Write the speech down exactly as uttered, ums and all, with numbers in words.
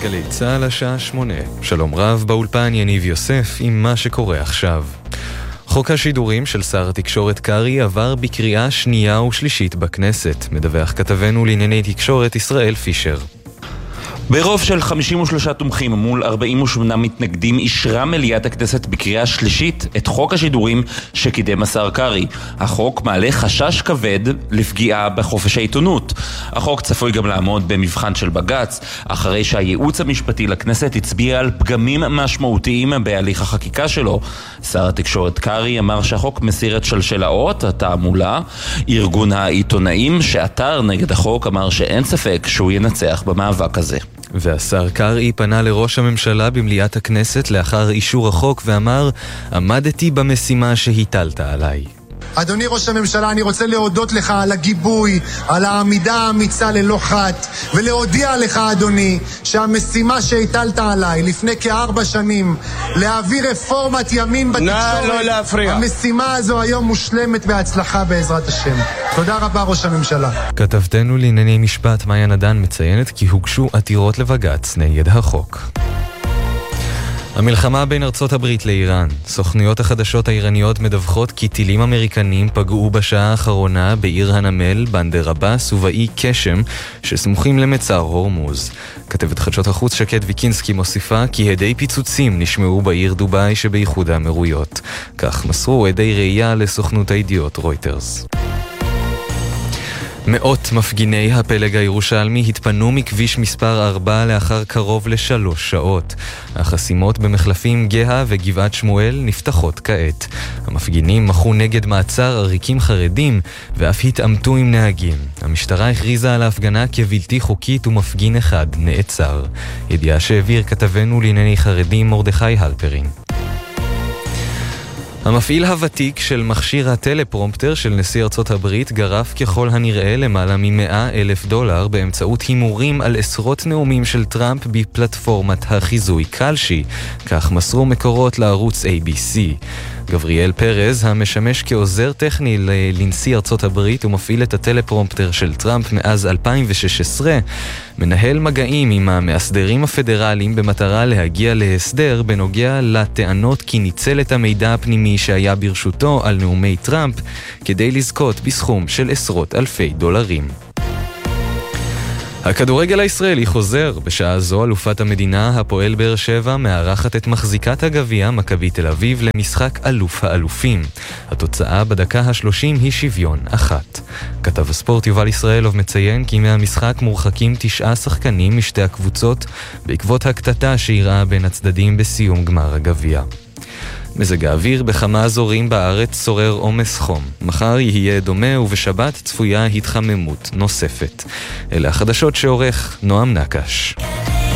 גלי צהל השעה שמונה. שלום רב, באולפן יניב יוסף עם מה שקורה עכשיו. חוק השידורים של שר התקשורת קרי עבר בקריאה שנייה ושלישית בכנסת, מדווח כתבנו לענייני תקשורת ישראל פישר. ברוב של חמישים ושלושה תומכים מול ארבעים ושמונה מתנגדים אישרה מליאת הכנסת בקריאה שלישית את חוק השידורים שקידם השר קרי. החוק מעלה חשש כבד לפגיעה בחופש העיתונות. החוק צפוי גם לעמוד במבחן של בג"ץ, אחרי שהייעוץ המשפטי לכנסת הצביע על פגמים משמעותיים בהליך החקיקה שלו. שר התקשורת קרי אמר שהחוק מסיר את שלשלאות התעמולה. ארגון העיתונאים שעתר נגד החוק אמר שאין ספק שהוא ינצח במאבק הזה. והשר קרי פנה לראש הממשלה במליאת הכנסת לאחר אישור החוק ואמר, עמדתי במשימה שהטלת עליי. אדוני ראש הממשלה, אני רוצה להודות לך על הגיבוי, על העמידה האמיצה ללא חת, ולהודיע לך אדוני שהמשימה שהטלת עליי לפני כארבע שנים להעביר רפורמת ימין בתקשורת, נא לא להפריע. המשימה הזו היום מושלמת בהצלחה בעזרת השם. תודה רבה ראש הממשלה. כתבתנו לענייני משפט מאיה נדן מציינת כי הוגשו עתירות לבג"ץ נגד החוק. המלחמה בין ארצות הברית לאיראן. סוכנויות החדשות האיראניות מדווחות כי טילים אמריקנים פגעו בשעה האחרונה בעיר הנמל, בנדר עבאס ובאי קשם שסמוכים למצר הורמוז. כתבת חדשות החוץ שקד ויקינסקי מוסיפה כי הדי פיצוצים נשמעו בעיר דובאי שבאיחוד האמירויות. כך מסרו עדי ראייה לסוכנות הידיעות רויטרס. מאות מפגיני הפלג הירושלמי התפנו מכביש מספר ארבע לאחר קרוב לשלוש שעות. החסימות במחלפים גאה וגבעת שמואל נפתחות כעת. המפגינים מחו נגד מעצר עריקים חרדים ואף התעמתו עם נהגים. המשטרה הכריזה על ההפגנה כבלתי חוקית ומפגין אחד נעצר. ידיעה שהעביר כתבנו לענייני חרדים מרדכי הלפרין. המפעיל הוותיק של מכשיר הטלפרומפטר של נשיא ארצות הברית גרף ככל הנראה למעלה מ-מאה אלף דולר באמצעות הימורים על עשרות נאומים של טראמפ בפלטפורמת החיזוי קלשי, כך מסרו מקורות לערוץ איי בי סי. גבריאל פרז, המשמש כעוזר טכני לנשיא ארצות הברית ומפעיל את הטלפרומפטר של טראמפ מאז אלפיים ושש עשרה, מנהל מגעים עם המאסדרים הפדרליים במטרה להגיע להסדר בנוגע לטענות כי ניצל את המידע הפנימי שהיה ברשותו על נאומי טראמפ כדי לזכות בסכום של עשרות אלפי דולרים. הכדורגל הישראלי חוזר. בשעה זו אלופת המדינה הפועל באר שבע מארחת את מחזיקת הגביע מכבי תל אביב למשחק אלוף האלופים. התוצאה בדקה השלושים היא שוויון אחת. כתב הספורט יובל ישראלוב מציין כי מהמשחק מורחקים תשעה שחקנים משתי הקבוצות בעקבות הקטטה שאירעה בין הצדדים בסיום גמר הגביע. מזג האוויר בכמה אזורים בארץ שורר עומס חום. מחר יהיה דומה ובשבת צפויה התחממות נוספת. אלה החדשות שעורך נועם נקש.